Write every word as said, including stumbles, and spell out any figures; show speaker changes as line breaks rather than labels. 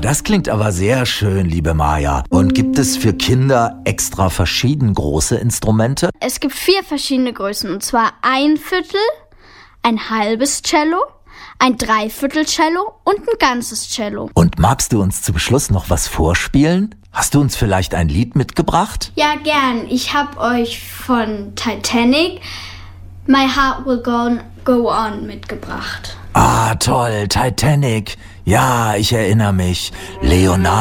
das klingt aber sehr schön, liebe Maja. Und gibt es für Kinder extra verschieden große Instrumente?
Es gibt vier verschiedene Größen, und zwar ein Viertel, ein halbes Cello, ein Dreiviertel-Cello und ein ganzes Cello.
Und magst du uns zum Schluss noch was vorspielen? Hast du uns vielleicht ein Lied mitgebracht?
Ja, gern. Ich habe euch von Titanic My Heart Will Go On, Go On mitgebracht.
Ah, toll, Titanic. Ja, ich erinnere mich. Leonardo